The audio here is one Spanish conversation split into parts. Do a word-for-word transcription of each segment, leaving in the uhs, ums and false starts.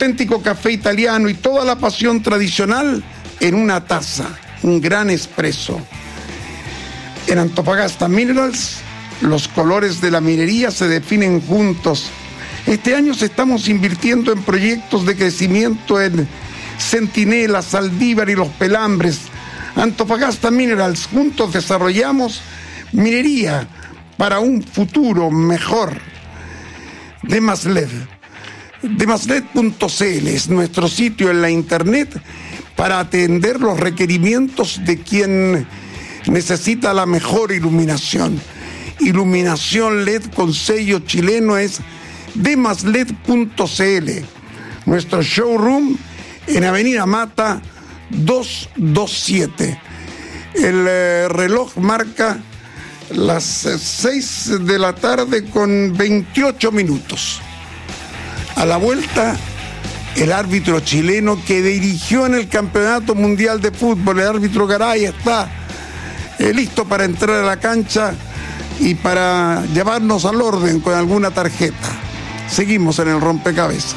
auténtico café italiano y toda la pasión tradicional en una taza, un gran espresso. En Antofagasta Minerals, los colores de la minería se definen juntos. Este año estamos invirtiendo en proyectos de crecimiento en Centinela, Saldívar y Los Pelambres. Antofagasta Minerals, juntos desarrollamos minería para un futuro mejor. Demaslet. Demaslet punto c l es nuestro sitio en la internet para atender los requerimientos de quien necesita la mejor iluminación. Iluminación L E D con sello chileno es demaslet punto c l. Nuestro showroom en Avenida Mata doscientos veintisiete. El eh, reloj marca las eh, seis de la tarde con veintiocho minutos. A la vuelta, el árbitro chileno que dirigió en el Campeonato Mundial de Fútbol, el árbitro Garay, está eh, listo para entrar a la cancha y para llevarnos al orden con alguna tarjeta. Seguimos en el rompecabezas.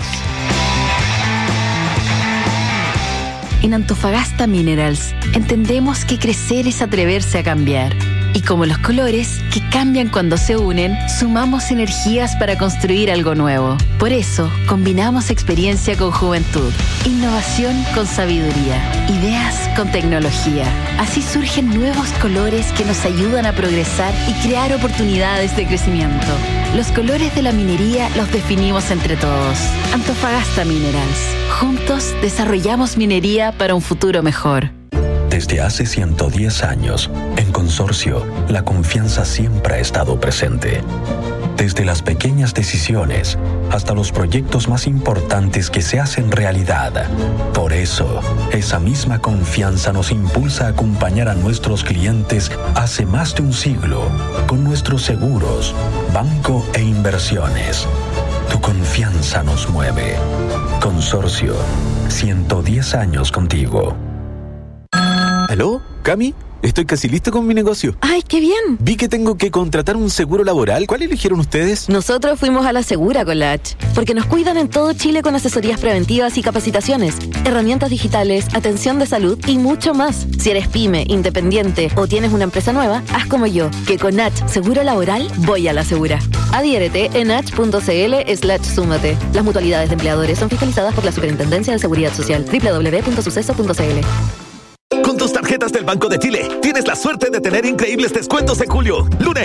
En Antofagasta Minerals entendemos que crecer es atreverse a cambiar. Y como los colores, que cambian cuando se unen, sumamos energías para construir algo nuevo. Por eso, combinamos experiencia con juventud, innovación con sabiduría, ideas con tecnología. Así surgen nuevos colores que nos ayudan a progresar y crear oportunidades de crecimiento. Los colores de la minería los definimos entre todos. Antofagasta Minerals. Juntos desarrollamos minería para un futuro mejor. Desde hace ciento diez años, en Consorcio, la confianza siempre ha estado presente. Desde las pequeñas decisiones hasta los proyectos más importantes que se hacen realidad. Por eso, esa misma confianza nos impulsa a acompañar a nuestros clientes hace más de un siglo con nuestros seguros, banco e inversiones. Tu confianza nos mueve. Consorcio, ciento diez años contigo. ¿Aló? ¿Cami? Estoy casi listo con mi negocio. ¡Ay, qué bien! Vi que tengo que contratar un seguro laboral. ¿Cuál eligieron ustedes? Nosotros fuimos a la Segura con la H, porque nos cuidan en todo Chile con asesorías preventivas y capacitaciones, herramientas digitales, atención de salud y mucho más. Si eres pyme, independiente o tienes una empresa nueva, haz como yo, que con H Seguro Laboral voy a la Segura. Adhiérete en h punto c l slash súmate. Las mutualidades de empleadores son fiscalizadas por la Superintendencia de Seguridad Social. doble u doble u doble u punto suceso punto c l. Con tus tarjetas del Banco de Chile, tienes la suerte de tener increíbles descuentos en julio. Lunes,